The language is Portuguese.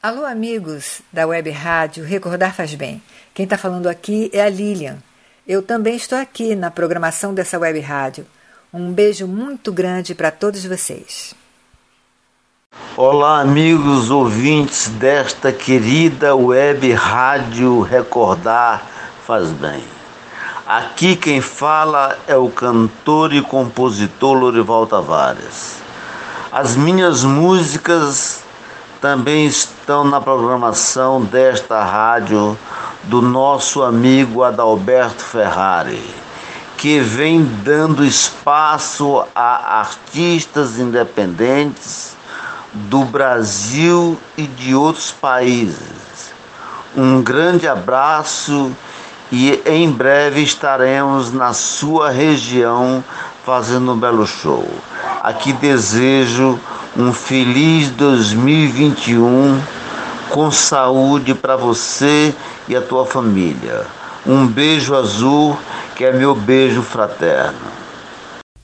Alô, amigos da Web Rádio Recordar Faz Bem. Quem está falando aqui é a Lilian. Eu também estou aqui na programação dessa Web Rádio. Um beijo muito grande para todos vocês. Olá, amigos ouvintes desta querida Web Rádio Recordar Faz Bem. Aqui quem fala é o cantor e compositor Lorival Tavares. As minhas músicas também estão na programação desta rádio do nosso amigo Adalberto Ferrari, que vem dando espaço a artistas independentes do Brasil e de outros países. Um grande abraço e em breve estaremos na sua região fazendo um belo show. Aqui desejo um feliz 2021 com saúde para você e a tua família. Um beijo azul, que é meu beijo fraterno.